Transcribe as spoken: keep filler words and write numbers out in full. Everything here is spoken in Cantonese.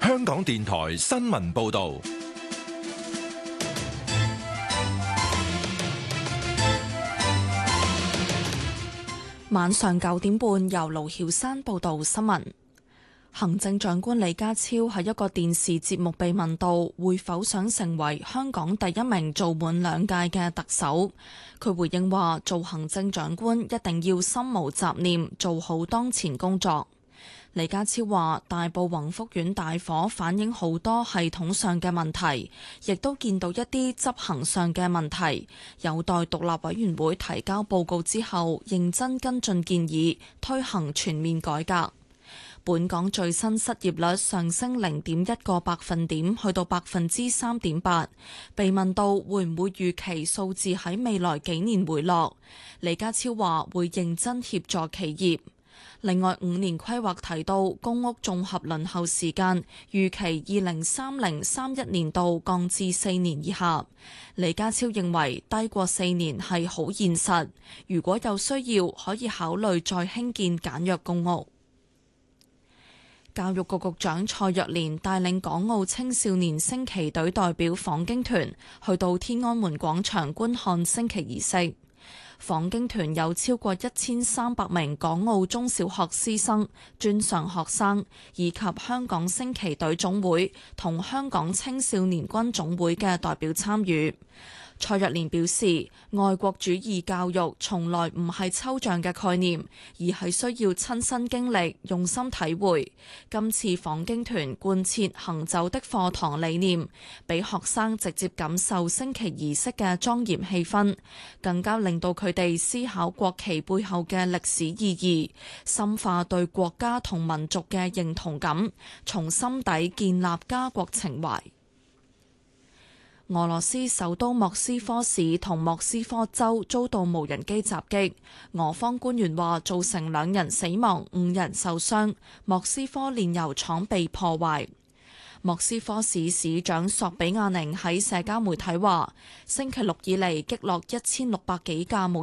香港電台新聞報道。 晚上九點半，由盧曉山報道新聞。行政長官李家超喺一個電視節目被問到會否想成為香港第一名做滿兩屆嘅特首，佢回應話：做行政長官一定要心無雜念，做好當前工作。李家超話：大埔宏福苑大火反映好多系統上嘅問題，亦都見到一啲執行上嘅問題，有待獨立委員會提交報告之後，認真跟進建議，推行全面改革。本港最新失業率上升零點一個百分點，去到百分之三點八。被問到會唔會預期數字喺未來幾年回落，李家超話會認真協助企業。另外，五年規劃提到公屋綜合輪候時間預期二零三零三一年度降至四年以下。李家超認為低過四年係好現實，如果有需要可以考慮再興建簡約公屋。教育局局長蔡若蓮帶領港澳青少年升旗隊代表訪京團去到天安門廣場觀看升旗儀式。訪京團有超過一千三百名港澳中小學師生、專上學生以及香港升旗隊總會同香港青少年軍總會嘅代表參與。蔡若蓮表示，愛國主義教育從來唔係抽象嘅概念，而係需要親身經歷、用心體會。今次訪京團貫徹行走的課堂理念，俾學生直接感受升旗儀式嘅莊嚴氣氛，更加令到佢哋思考國旗背後嘅歷史意義，深化對國家同民族嘅認同感，從心底建立家國情懷。俄羅斯首都莫斯科市同莫斯科州遭到無人機襲擊，俄方官員話造成兩人死亡、五人受傷，莫斯科煉油廠被破壞。莫斯科市市長索比亞寧喺社交媒體話，星期六以嚟擊落一千六百幾架無